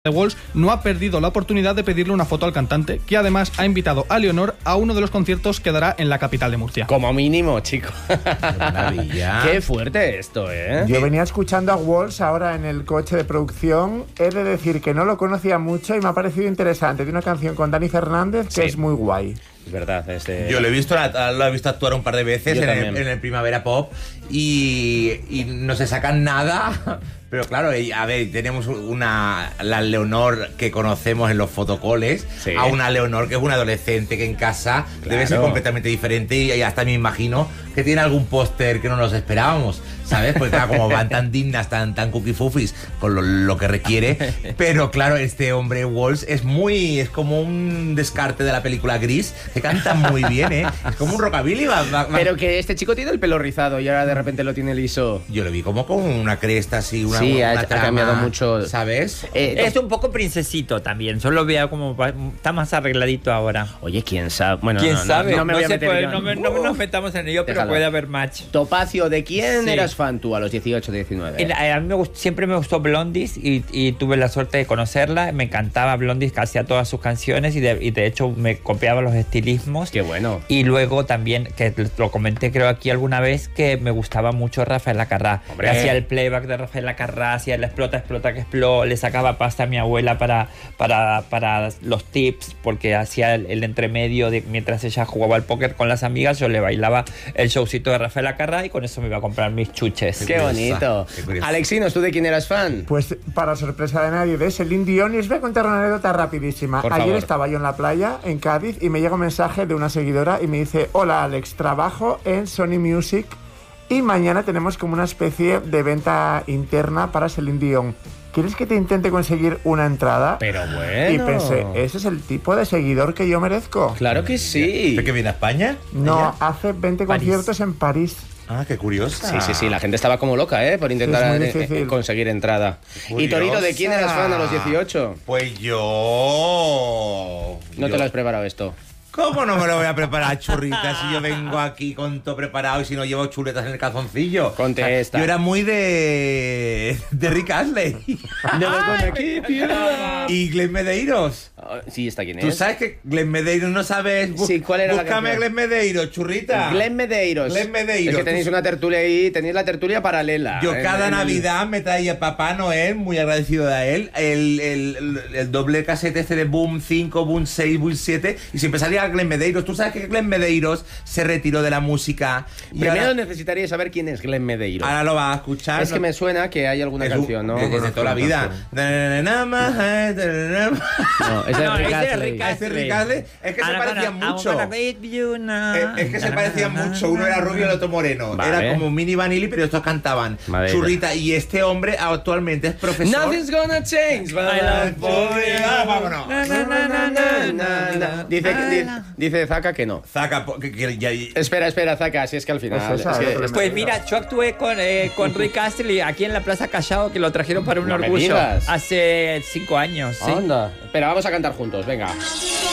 The Walls no ha perdido la oportunidad de pedirle una foto al cantante, que además ha invitado a Leonor a uno de los conciertos que dará en la capital de Murcia. Como mínimo, chico. Qué maravilla. Qué fuerte esto, ¿eh? Yo venía escuchando a Walls ahora en el coche de producción. He de decir que no lo conocía mucho y me ha parecido interesante. Tiene una canción con Dani Fernández que es muy guay. Es verdad. Yo lo he visto actuar un par de veces en el Primavera Pop y no se sacan nada. Pero claro, a ver, tenemos la Leonor que conocemos en los fotocoles, sí, a una Leonor que es una adolescente que en casa debe ser completamente diferente y hasta me imagino que tiene algún póster que no nos esperábamos, ¿sabes? Porque claro, como van tan dignas, tan cookie fufis con lo que requiere. Pero claro, este hombre Walls es como un descarte de la película Gris, que canta muy bien, ¿eh? Es como un rockabilly. Pero que este chico tiene el pelo rizado y ahora de repente lo tiene liso. Yo lo vi como con una cresta así, una ha trama, cambiado mucho, ¿sabes? Es un poco princesito también. Yo lo veo como está más arregladito ahora. Oye, quién sabe. Bueno, ¿quién sabe? No me voy a meter no nos metamos en ello, pero puede haber match. Topacio, ¿de quién eras fan tú a los 18, 19? A mí siempre me gustó Blondies y tuve la suerte de conocerla. Me encantaba Blondies, que hacía todas sus canciones y de hecho me copiaba los estilismos. Qué bueno. Y luego también, que lo comenté creo aquí alguna vez, que me gustaba mucho Rafael Acarrá. Hacía el playback de Rafael Acarrá, hacía el explota que expló, le sacaba pasta a mi abuela para los tips, porque hacía el entremedio mientras ella jugaba al póker con las amigas, yo le bailaba el showcito de Rafael Acarrá y con eso me iba a comprar mis chuches. Qué bonito. Alexinos, ¿tú de quién eras fan? Pues para sorpresa de nadie, de Celine Dion, y os voy a contar una anécdota rapidísima. Ayer estaba yo en la playa, en Cádiz, y me llega un mensaje de una seguidora y me dice: hola Alex, trabajo en Sony Music y mañana tenemos como una especie de venta interna para Celine Dion. ¿Quieres que te intente conseguir una entrada? Pero bueno. Y pensé, ese es el tipo de seguidor que yo merezco. Claro que sí. ¿De que viene a España? No, hace 20 conciertos en París. Ah, qué curiosa. Sí, la gente estaba como loca, por intentar conseguir entrada. Curiosa. Y Torito, ¿de quién eras fan a los 18? Pues yo... No te lo has preparado esto. ¿Cómo no me lo voy a preparar, churrita, si yo vengo aquí con todo preparado y si no llevo chuletas en el calzoncillo? Contesta. Yo era muy de Rick Astley. Y Glenn Medeiros. Sí, ¿está quién es? ¿Tú sabes que Glenn Medeiros no sabes? Sí, ¿cuál era la Búscame a Glenn Medeiros, churrita. Glenn Medeiros. Glenn Medeiros. Es que tenéis una tertulia ahí, tenéis la tertulia paralela. Yo cada Navidad me traía Papá Noel, muy agradecido de él, el doble casete este de Boom 5, Boom 6, Boom 7, y siempre salía Glenn Medeiros. ¿Tú sabes que Glenn Medeiros se retiró de la música? Primero necesitaría saber quién es Glenn Medeiros. Ahora lo vas a escuchar. Es que me suena que hay alguna canción, ¿no? Desde toda la vida. No, es de Rick Astley. Es Rick Astley. Es que se parecían mucho. Es que se parecían mucho. Uno era rubio y el otro moreno. Era como Mini Vanilli, pero estos cantaban churrita. Y este hombre actualmente es profesor. Nothing's gonna change. Vámonos. Dice Zaka que no. Zaka, Espera, Zaka, si es que al final... Pues mira, yo actué con Rick Astley aquí en la Plaza Callao, que lo trajeron para un orgullo hace 5 años. ¿Sí? Anda. Espera, vamos a cantar juntos, venga.